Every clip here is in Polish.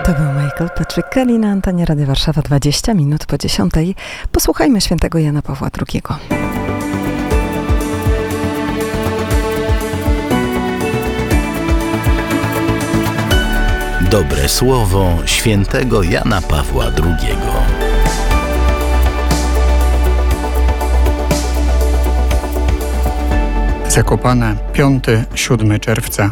To był Michael Patrick Kelly na antenie Radia Warszawa, 20 minut po 10. Posłuchajmy świętego Jana Pawła II. Dobre słowo świętego Jana Pawła II. Zakopane, 5-7 czerwca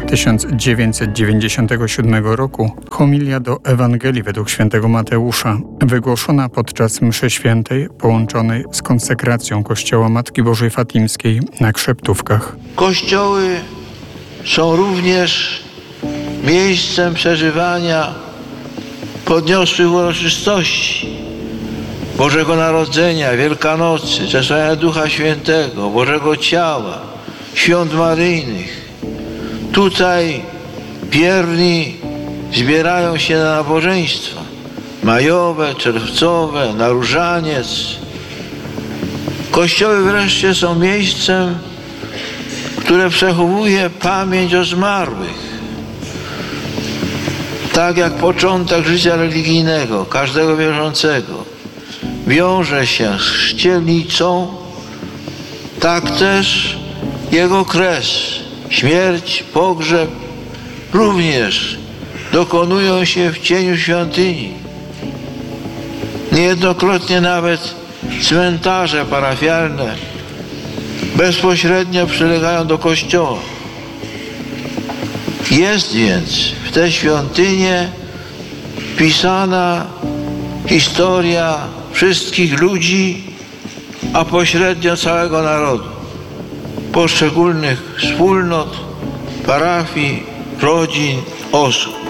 1997 roku, homilia do Ewangelii według świętego Mateusza, wygłoszona podczas mszy świętej połączonej z konsekracją Kościoła Matki Bożej Fatimskiej na Krzeptówkach. Kościoły są również miejscem przeżywania podniosłych uroczystości Bożego Narodzenia, Wielkanocy, Zesłania Ducha Świętego, Bożego Ciała, świąt maryjnych. Tutaj wierni zbierają się na nabożeństwa majowe, czerwcowe, na różaniec. Kościoły wreszcie są miejscem, które przechowuje pamięć o zmarłych. Tak jak początek życia religijnego każdego wierzącego wiąże się z chrzcielnicą, tak też jego kres, śmierć, pogrzeb również dokonują się w cieniu świątyni. Niejednokrotnie nawet cmentarze parafialne bezpośrednio przylegają do kościoła. Jest więc w tę świątynię wpisana historia wszystkich ludzi, a pośrednio całego narodu, poszczególnych wspólnot, parafii, rodzin, osób.